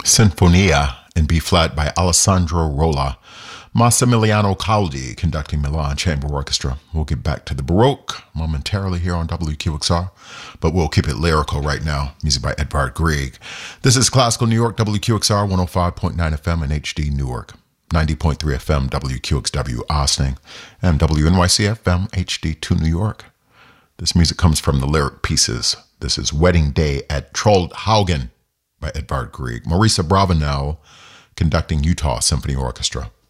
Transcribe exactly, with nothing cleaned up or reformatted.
Sinfonia in B flat by Alessandro Rolla. Massimiliano Caldi conducting Milan Chamber Orchestra. We'll get back to the Baroque momentarily here on W Q X R, but we'll keep it lyrical right now. Music by Edvard Grieg. This is Classical New York, W Q X R, one oh five point nine F M and H D Newark, ninety point three F M, W Q X W Austin, and W N Y C F M, H D two New York. This music comes from the Lyric Pieces. This is Wedding Day at Troldhaugen by Edvard Grieg. Marisa Bravanel conducting Utah Symphony Orchestra.